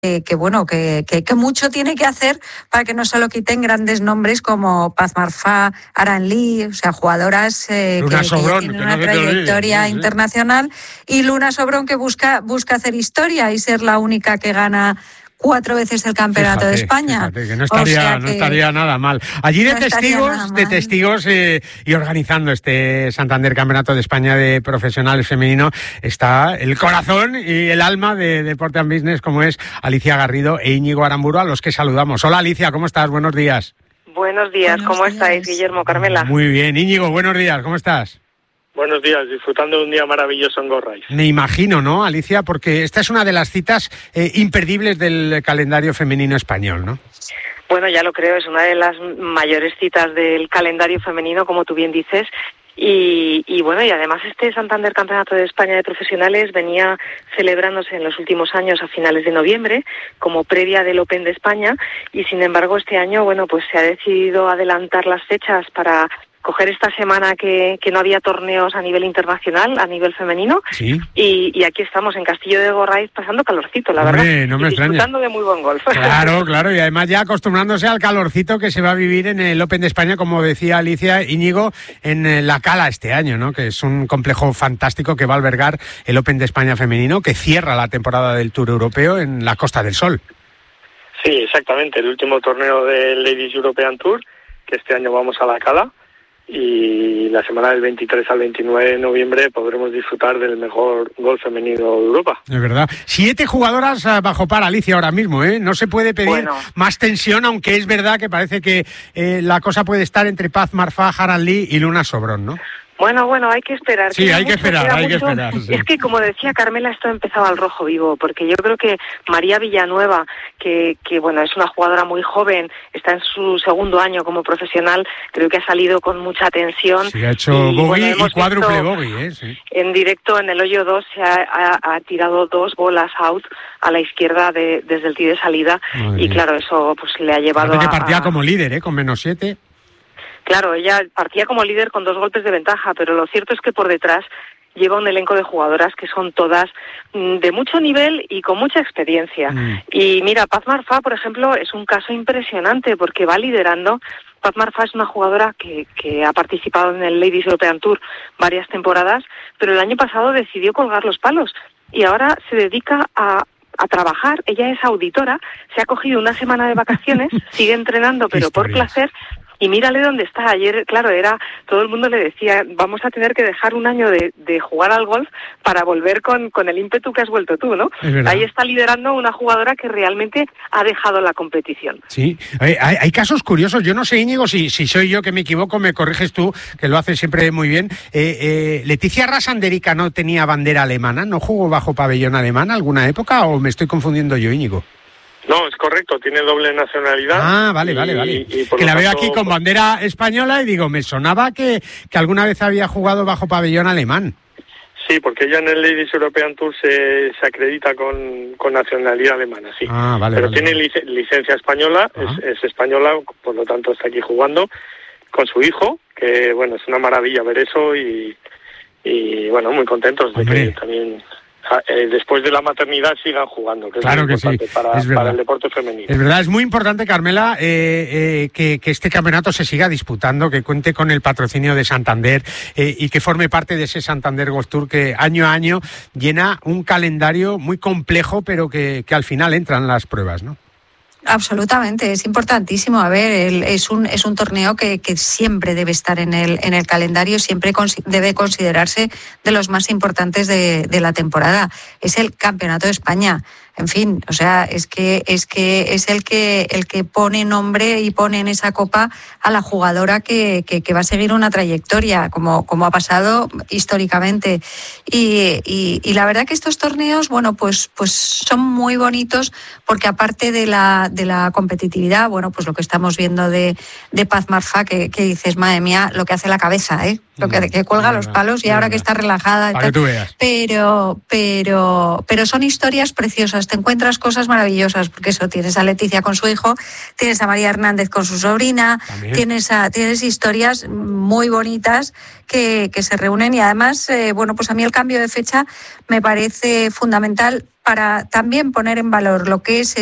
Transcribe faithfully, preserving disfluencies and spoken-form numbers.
que, que bueno, que, que, que mucho tiene que hacer para que no se lo quiten grandes nombres como Paz Marfà, Aran Lee, o sea, jugadoras eh, que, Sobrón, que tienen una no trayectoria olvide, internacional, ¿sí? Y Luna Sobrón, que busca, busca hacer historia y ser la única que gana cuatro veces el campeonato fíjate, de España. Fíjate, que no estaría, o sea que no estaría nada mal. Allí de no testigos, de testigos eh, y organizando este Santander Campeonato de España de Profesionales Femenino está el corazón y el alma de Deporte and Business, como es Alicia Garrido e Íñigo Aramburu, a los que saludamos. Hola Alicia, ¿cómo estás? Buenos días. Buenos días, buenos ¿cómo días. estáis, Guillermo, Carmela? Muy bien. Íñigo, buenos días, ¿cómo estás? Buenos días, disfrutando de un día maravilloso en Gorraiz. Me imagino, ¿no, Alicia? Porque esta es una de las citas eh, imperdibles del calendario femenino español, ¿no? Bueno, ya lo creo, es una de las mayores citas del calendario femenino, como tú bien dices. Y, y bueno, y además este Santander Campeonato de España de Profesionales venía celebrándose en los últimos años a finales de noviembre como previa del Open de España, y sin embargo este año, bueno, pues se ha decidido adelantar las fechas para coger esta semana que, que no había torneos a nivel internacional, a nivel femenino, ¿sí? y, y aquí estamos en Castillo de Gorraiz pasando calorcito, la Hombre, verdad, no me y disfrutando extraña. de muy buen golf. Claro, claro, y además ya acostumbrándose al calorcito que se va a vivir en el Open de España, como decía Alicia, Íñigo, en La Cala este año, ¿no? Que es un complejo fantástico que va a albergar el Open de España femenino, que cierra la temporada del Tour Europeo en la Costa del Sol. Sí, exactamente, el último torneo del Ladies European Tour, que este año vamos a La Cala. Y la semana del veintitrés al veintinueve de noviembre podremos disfrutar del mejor golf femenino de Europa. Es verdad. Siete jugadoras bajo par, Alicia, ahora mismo, ¿eh? No se puede pedir bueno. más tensión, aunque es verdad que parece que eh, la cosa puede estar entre Paz Marfà, Aran Lee y Luna Sobrón, ¿no? Bueno, bueno, hay que esperar. Sí, hay que esperar, hay que esperar. Sí. Es que, como decía Carmela, esto empezaba al rojo vivo, porque yo creo que María Villanueva, que, que bueno, es una jugadora muy joven, está en su segundo año como profesional, creo que ha salido con mucha tensión. Sí, ha hecho y, bogey bueno, y cuádruple bogey, ¿eh? Sí. En directo, en el hoyo dos, se ha, ha, ha tirado dos bolas out a la izquierda de, desde el tee de salida, Madre y claro, eso pues le ha llevado que a... partía a... como líder, ¿eh? Con menos siete... Claro, ella partía como líder con dos golpes de ventaja, pero lo cierto es que por detrás lleva un elenco de jugadoras que son todas de mucho nivel y con mucha experiencia. Mm. Y mira, Paz Marfà, por ejemplo, es un caso impresionante porque va liderando. Paz Marfà es una jugadora que, que ha participado en el Ladies European Tour varias temporadas, pero el año pasado decidió colgar los palos y ahora se dedica a... a trabajar. Ella es auditora, se ha cogido una semana de vacaciones, sigue entrenando, pero por placer. Y mírale dónde está. Ayer, claro, era todo el mundo le decía, vamos a tener que dejar un año de, de jugar al golf para volver con, con el ímpetu que has vuelto tú, ¿no? Ahí está liderando una jugadora que realmente ha dejado la competición. Sí, hay, hay casos curiosos. Yo no sé, Íñigo, si, si soy yo que me equivoco, me corriges tú, que lo haces siempre muy bien. Eh, eh, ¿Leticia Rasanderica no tenía bandera alemana? ¿No jugó bajo pabellón alemán alguna época o me estoy confundiendo yo, Íñigo? No, es correcto, tiene doble nacionalidad. Ah, vale, y, vale, vale. Y, y que la tanto, veo aquí con bandera española y digo, me sonaba que, que alguna vez había jugado bajo pabellón alemán. Sí, porque ella en el Ladies European Tour se, se acredita con, con nacionalidad alemana, sí. Ah, vale, Pero vale, tiene vale. Lic- licencia española, es, es española, por lo tanto está aquí jugando con su hijo, que bueno, es una maravilla ver eso y, y bueno, muy contentos de Hombre. que también... Eh, después de la maternidad sigan jugando, que claro es muy que sí, importante para, es verdad. para el deporte femenino. Es verdad, es muy importante, Carmela, eh, eh, que, que este campeonato se siga disputando, que cuente con el patrocinio de Santander eh, y que forme parte de ese Santander Golf Tour que año a año llena un calendario muy complejo, pero que, que al final entran las pruebas, ¿no? Absolutamente, es importantísimo. A ver, el, es un es un torneo que, que siempre debe estar en el en el calendario, siempre cons- debe considerarse de los más importantes de, de la temporada. Es el Campeonato de España. En fin, o sea, es que es que es el que el que pone nombre y pone en esa copa a la jugadora que, que, que va a seguir una trayectoria, como, como ha pasado históricamente. Y, y, y la verdad que estos torneos, bueno, pues, pues son muy bonitos porque aparte de la de la competitividad, bueno, pues lo que estamos viendo de, de Paz Marfà, que, que dices, madre mía, lo que hace la cabeza, ¿eh? Lo que, que cuelga los palos y ahora que está relajada. Para que tú veas. Pero, pero, pero son historias preciosas cosas, te encuentras cosas maravillosas, porque eso, tienes a Leticia con su hijo, tienes a María Hernández con su sobrina, tienes a, tienes historias muy bonitas que, que se reúnen y además, eh, bueno, pues a mí el cambio de fecha me parece fundamental para también poner en valor lo que es